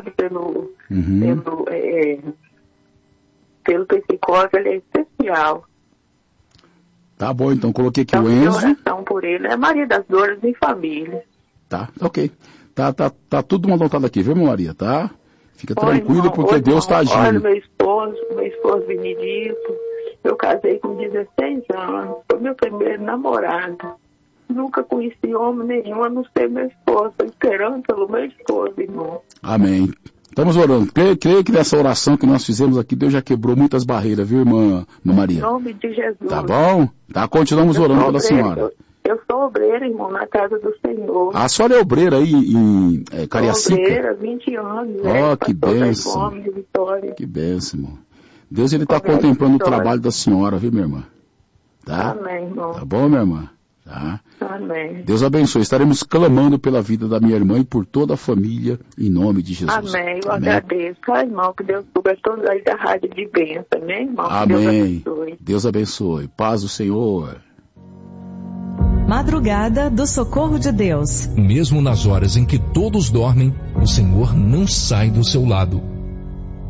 sabe, pelo psicólogo, ele é especial. Tá bom, então coloquei aqui então, o Enzo. Oração por ele, é Maria das Dores em família. Tá, ok. Tá tudo anotado aqui, viu, Maria, tá? Fica tranquilo, irmão, porque Deus está agindo. Olha, meu esposo Benedito, eu casei com 16 anos, foi meu primeiro namorado. Nunca conheci homem nenhum, a não ser meu esposo. Estou esperando pelo meu esposo, irmão. Amém. Estamos orando. Creio que nessa oração que nós fizemos aqui, Deus já quebrou muitas barreiras, viu, irmã Maria? Em nome de Jesus. Tá bom? Tá, continuamos orando pela senhora. Eu sou obreira, irmão, na casa do Senhor. A senhora é obreira aí em Cariacica? Sou obreira, 20 anos. Que bênção. De Vitória. Que bênção, irmão. Deus, ele está contemplando o trabalho da senhora, viu, minha irmã? Tá? Amém, irmão. Tá bom, minha irmã? Tá? Amém. Deus abençoe. Estaremos clamando pela vida da minha irmã e por toda a família, em nome de Jesus. Amém. Eu agradeço. Irmão, que Deus cubra todos aí da rádio de bênção, amém, irmão? Amém. Deus abençoe. Paz do Senhor. Madrugada do Socorro de Deus. Mesmo nas horas em que todos dormem, o Senhor não sai do seu lado.